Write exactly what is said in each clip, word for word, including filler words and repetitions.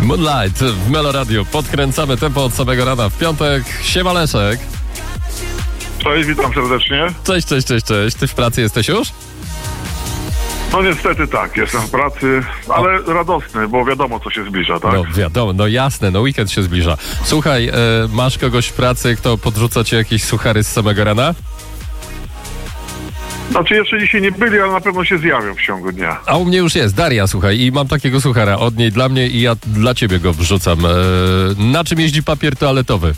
Moonlight w Melo Radio. Podkręcamy tempo od samego rana w piątek. Siema Leszek. Cześć, witam serdecznie. Cześć, cześć, cześć, cześć. Ty w pracy jesteś już? No niestety tak, jestem w pracy, ale o. radosny, bo wiadomo co się zbliża, tak? No wiadomo, no jasne, no weekend się zbliża. Słuchaj, e, masz kogoś w pracy, kto podrzuca ci jakieś suchary z samego rana? Znaczy jeszcze dzisiaj nie byli, ale na pewno się zjawią w ciągu dnia. A u mnie już jest Daria, słuchaj, i mam takiego suchara od niej dla mnie i ja dla ciebie go wrzucam. E, na czym jeździ papier toaletowy?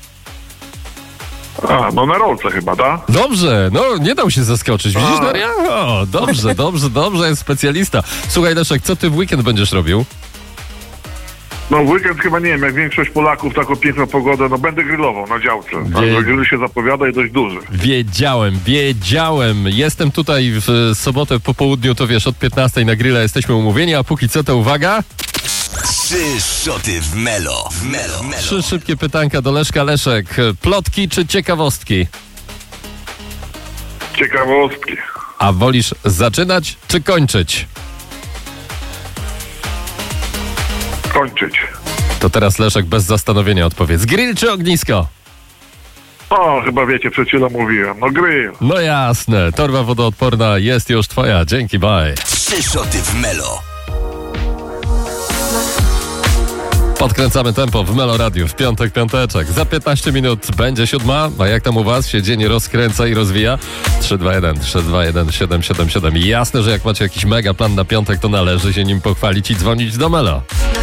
A, no na rolce chyba, tak? Dobrze, no nie dał się zaskoczyć. Widzisz, A. Daria? O, dobrze, dobrze, dobrze, jest specjalista. Słuchaj, Leszek, co ty w weekend będziesz robił? No w weekend chyba nie wiem, jak większość Polaków, taką piękną pogodę, no będę grillował na działce. Wie... Tak, grill się zapowiada i dość duży. Wiedziałem, wiedziałem. Jestem tutaj w sobotę po południu, to wiesz, od piętnastej na grilla jesteśmy umówieni, a póki co to uwaga... Trzy szoty w Melo. W Melo. Melo. Trzy szybkie pytanka do Leszka. Leszek, plotki czy ciekawostki? Ciekawostki. A wolisz zaczynać czy kończyć? Kończyć. To teraz Leszek bez zastanowienia odpowiedz. Grill czy ognisko? O, chyba wiecie, przed chwilą mówiłem. No grill. No jasne, torba wodoodporna jest już twoja. Dzięki, bye. Trzy szoty w Melo. Podkręcamy tempo w Melo Radio w piątek, piąteczek. Za piętnaście minut będzie siódma, a jak tam u was się dzień rozkręca i rozwija? trzy dwa jeden, trzy dwa jeden, siedem siedem siedem. Jasne, że jak macie jakiś mega plan na piątek, to należy się nim pochwalić i dzwonić do Melo.